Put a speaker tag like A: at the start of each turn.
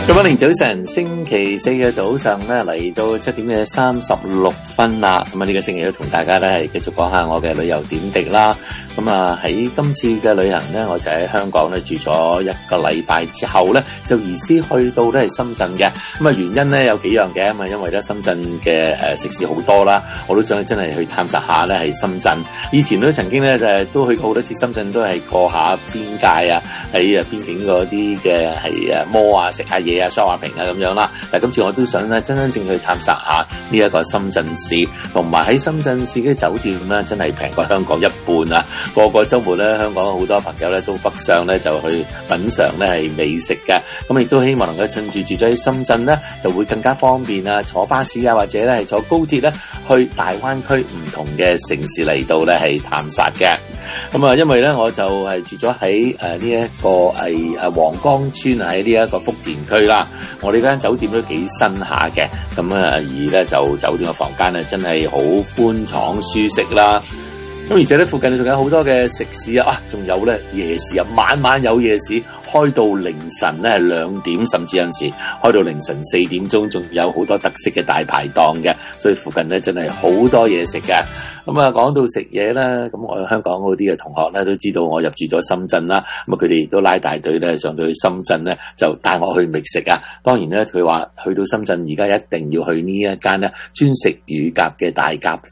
A: 各位早晨，星期四嘅早上咧嚟到7:36啦。咁啊，呢個星期都同大家咧係繼續講下我嘅旅遊點滴啦。咁啊，喺今次嘅旅行咧，我就喺香港咧住咗1個禮拜之後咧，就移師去到咧係深圳嘅。咁啊，原因咧有幾樣嘅，咁啊，因為咧深圳嘅食肆好多啦，我都想真係去探索下咧係深圳。以前都曾經咧都去過好多次深圳，都係過下邊界啊，喺邊境嗰啲嘅係摩啊，食下嘢啊，梳下屏啊咁樣啦。但係今次我都想咧真真正去探索下呢一個深圳市，同埋喺深圳市嘅酒店咧真係平過香港一半啊！個週末咧，香港好多朋友咧都北上咧就去品嚐咧係美食嘅。咁亦都希望能夠趁住住咗喺深圳咧，就會更加方便啊，坐巴士啊或者咧係坐高鐵咧去大灣區唔同嘅城市嚟到咧係探索嘅。咁啊，因為咧我就係住咗喺呢一個係黃崗村喺呢一個福田區啦。我哋間酒店都幾新下嘅，咁啊而咧就酒店嘅房間咧真係好寬敞舒適啦。咁而且咧附近仲有好多嘅食肆啊，仲有咧夜市啊，晚晚有夜市開到凌晨咧2點，甚至有陣時開到凌晨4點鐘，仲有好多特色嘅大排檔嘅，所以附近咧真係好多嘢食嘅。咁啊，講到食嘢啦，咁我香港嗰啲嘅同學咧都知道我入住咗深圳啦，咁啊佢哋都拉大隊咧上到去深圳咧，就帶我去覓食啊。當然咧，佢話去到深圳而家一定要去呢一間咧專食乳鴿嘅大鴿